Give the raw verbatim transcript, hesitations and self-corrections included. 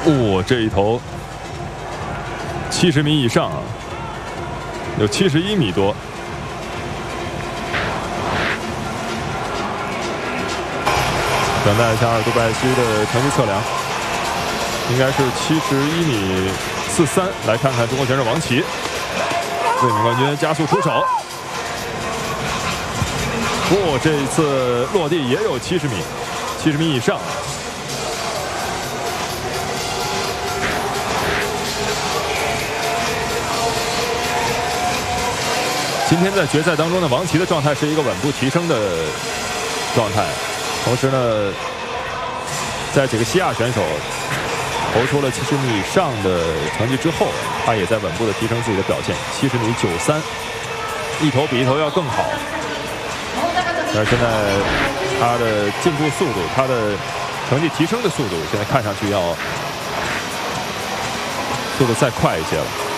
哦，这一投七十米以上啊，有七十一米多。等待一下杜拜西的成绩测量，应该是七十一米四三。来看看中国选手王琦，卫冕冠军加速出手。哦，这一次落地也有七十米，七十米以上。今天在决赛当中呢，王琦的状态是一个稳步提升的状态。同时呢，在几个西亚选手投出了七十米以上的成绩之后，他也在稳步的提升自己的表现，七十米九三，一投比一投要更好。但是现在他的进步速度，他的成绩提升的速度，现在看上去要速度再快一些了。